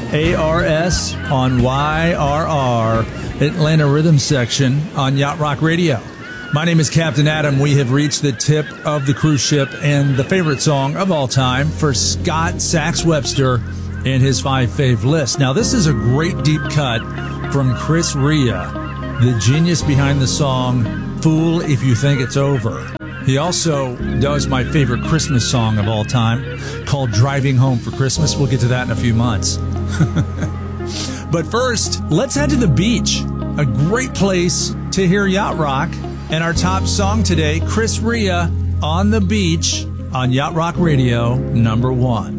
ARS on YRR, Atlanta Rhythm Section on Yacht Rock Radio. My name is Captain Adam. We have reached the tip of the cruise ship and the favorite song of all time for Scott Sax Webster and his 5 fave list. Now, this is a great deep cut from Chris Rea, the genius behind the song Fool If You Think It's Over. He also does my favorite Christmas song of all time called Driving Home for Christmas. We'll get to that in a few months. But first, let's head to the beach, a great place to hear yacht rock. And our top song today, Chris Rea, On the Beach, on Yacht Rock Radio, number 1.